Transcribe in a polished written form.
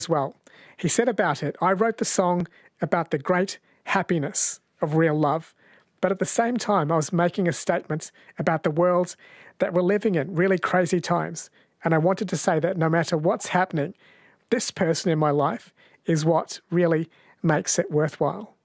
as well. He said about it, "I wrote the song about the great happiness of real love, but at the same time I was making a statement about the world that we're living in, really crazy times. And I wanted to say that no matter what's happening, this person in my life is what really makes it worthwhile."